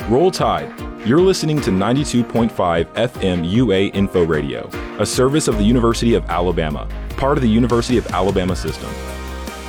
Roll Tide. You're listening to 92.5 FM UA Info Radio, a service of the University of Alabama, part of the University of Alabama system.